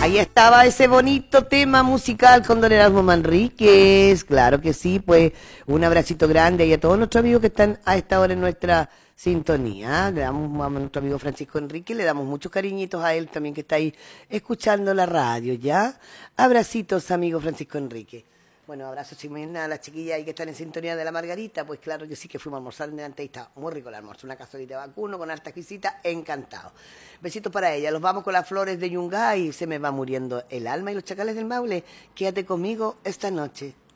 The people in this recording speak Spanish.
Ahí estaba ese bonito tema musical con don Erasmo Manríquez, claro que sí, pues un abracito grande y a todos nuestros amigos que están a esta hora en nuestra sintonía. Le damos a nuestro amigo Francisco Enrique, le damos muchos cariñitos a él también que está ahí escuchando la radio, ¿ya? Abracitos, amigo Francisco Enrique. Bueno, abrazos también a las chiquillas ahí que están en sintonía de la Margarita, pues claro que sí, que fuimos a almorzar delante y está muy rico el almuerzo, una cazolita de vacuno con harta exquisita, encantado. Besitos para ella, los vamos con las flores de Yungay, se me va muriendo el alma y los chacales del Maule, quédate conmigo esta noche.